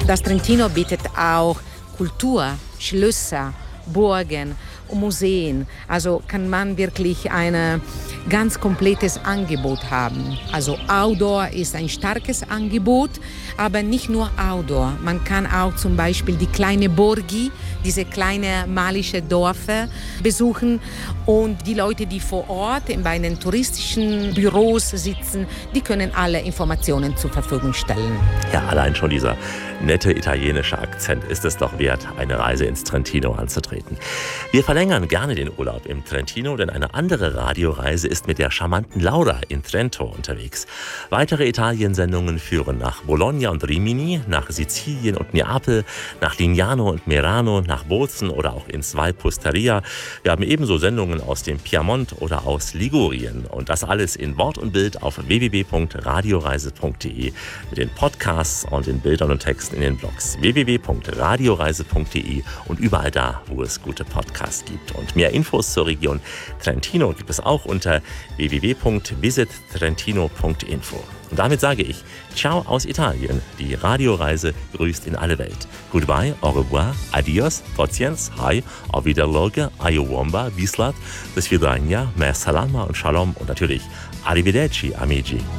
Das Trentino bietet auch Kultur, Schlösser, Burgen und Museen. Also kann man wirklich ein ganz komplettes Angebot haben. Also Outdoor ist ein starkes Angebot, aber nicht nur Outdoor. Man kann auch zum Beispiel die kleine Borghi, diese kleine malische Dörfer besuchen. Und die Leute, die vor Ort bei den touristischen Büros sitzen, die können alle Informationen zur Verfügung stellen. Ja, allein schon dieser nette italienische Akzent ist es doch wert, eine Reise ins Trentino anzutreten. Wir verlängern gerne den Urlaub im Trentino, denn eine andere Radioreise ist mit der charmanten Laura in Trento unterwegs. Weitere Italiensendungen führen nach Bologna und Rimini, nach Sizilien und Neapel, nach Lignano und Merano, nach Bozen oder auch ins Valpusteria. Wir haben ebenso Sendungen aus dem Piemont oder aus Ligurien. Und das alles in Wort und Bild auf www.radioreise.de mit den Podcasts und den Bildern und Texten in den Blogs www.radioreise.de und überall da, wo es gute Podcasts gibt. Und mehr Infos zur Region Trentino gibt es auch unter www.visittrentino.info. Und damit sage ich Ciao aus Italien. Die Radioreise grüßt in alle Welt. Goodbye, au revoir, adios, pociens, hi, auf Wiederloge, ayowomba, bislat, do svidania, mer salama und shalom und natürlich arrivederci, amici.